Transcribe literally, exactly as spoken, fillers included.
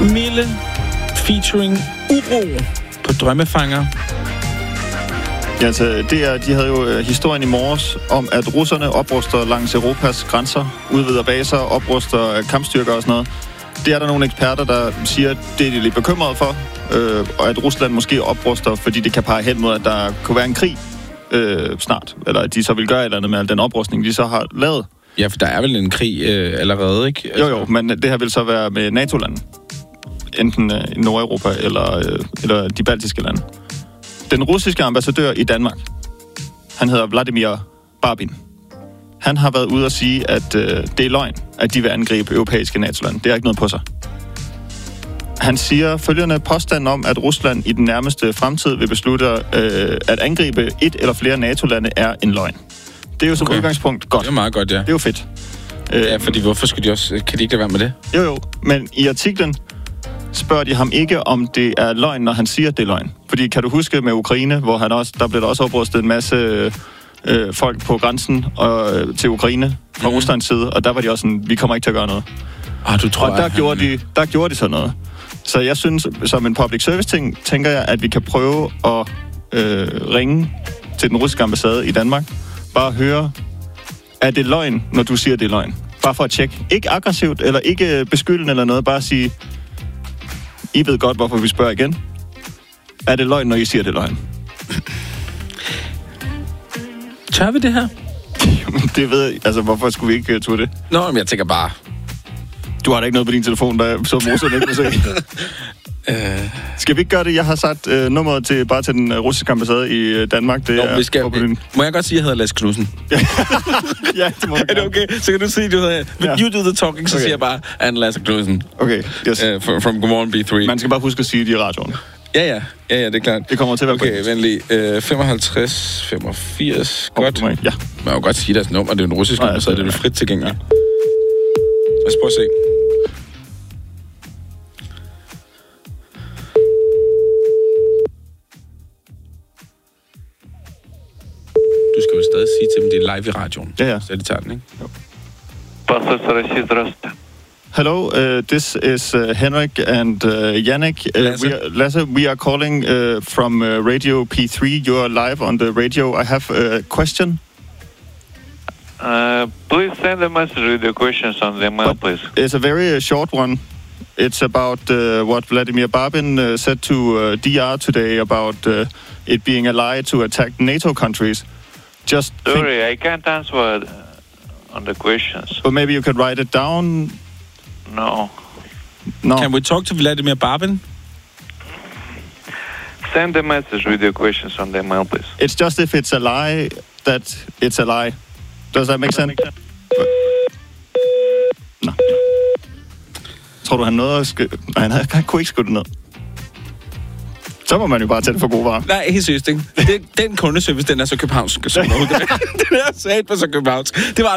Mille featuring Uro på Drømmefanger. Ja, altså, det er, de havde jo øh, historien i morges om, at russerne opruster langs Europas grænser, udvider baser, opruster kampstyrker og sådan noget. Det er der nogle eksperter, der siger, det er de lidt bekymrede for, øh, og at Rusland måske opruster, fordi det kan pege hen mod, at der kunne være en krig øh, snart, eller at de så vil gøre et eller andet med al den oprustning, de så har lavet. Ja, for der er vel en krig øh, allerede, ikke? Altså... Jo, jo, men det her vil så være med NATO-lande. Enten øh, i Nordeuropa eller, øh, eller de baltiske lande. Den russiske ambassadør i Danmark, han hedder Vladimir Barbin. Han har været ude og sige, at øh, det er løgn, at de vil angribe europæiske NATO-lande. Det er ikke noget på sig. Han siger følgende påstand om, at Rusland i den nærmeste fremtid vil beslutte øh, at angribe et eller flere NATO-lande er en løgn. Det er jo som okay. udgangspunkt godt. Det er meget godt, ja. Det er jo fedt. Ja, fordi hvorfor skulle de også... Kan de ikke lade være med det? Jo, jo. Men i artiklen spørger de ham ikke, om det er løgn, når han siger, at det er løgn. Fordi kan du huske med Ukraine, hvor han også, der blev der også oprustet en masse øh, folk på grænsen og, øh, til Ukraine fra mm. Ruslands side, og der var de også sådan, vi kommer ikke til at gøre noget. Ah, du tror, og der, han... gjorde de, der gjorde de sådan noget. Så jeg synes, som en public service ting, tænker jeg, at vi kan prøve at øh, ringe til den russiske ambassade i Danmark. Bare høre, er det løgn, når du siger, det er løgn? Bare for at tjekke. Ikke aggressivt, eller ikke beskyldende eller noget. Bare sige, I ved godt, hvorfor vi spørger igen. Er det løgn, når I siger, det er løgn? Tør vi det her? Jamen, det ved jeg. Altså, hvorfor skulle vi ikke uh, turde det? Nå, men jeg tænker bare... Du har da ikke noget på din telefon, der så morserne ikke må se. Uh... Skal vi ikke gøre det? Jeg har sat uh, nummeret til, bare til den uh, russiske ambassade i uh, Danmark. Det Nå, er vi skal, din... Må jeg godt sige, at jeg hedder Lasse Knudsen? Ja, det må du. Er det okay? Så kan du sige, at du hedder... Ja. You do the talking, så okay. siger jeg bare, at Lasse Knudsen. Okay, yes. Uh, from, from Godmorgen B tre. Man skal bare huske at sige det i radioen. Ja, ja. Ja, ja, det er klart. Det kommer til at være okay, venlig. Uh, femoghalvtreds, femogfirs. Godt. Okay, ja. Man kan jo godt sige deres nummer. Det er en russisk nummer, så det er det frit tilgængeligt. Ja. Lad os prøve at se. Du skal jo stadig sige til dem, det er live i radioen. Ja, ja. Så de tager den, ikke? Jo. Hello, uh, this is uh, Henrik and uh, Yannick. Uh, Lasse. We, are, Lasse, we are calling uh, from uh, Radio P three. You are live on the radio. I have a question. Uh, please send a message with your questions on the mail, but please. It's a very uh, short one. It's about uh, what Vladimir Barbin uh, said to uh, D R today about uh, it being a lie to attack NATO countries. Just Sorry, think, I can't answer uh, on the questions. but maybe you could write it down. No. No. Can we talk to Vladimir Barbin? Send a message with your questions on the mail, please. It's just if it's a lie, that it's a lie. Does that make sense? Nå. Tror du, han nåede at skrive... Nej, han, han kunne ikke skrive det ned. Så må man jo bare tage det for gode varer. Nej, helt seriøst, ikke? Den, den kundeservice, den er så københavnsk. Den er sat på så københavnsk. Det var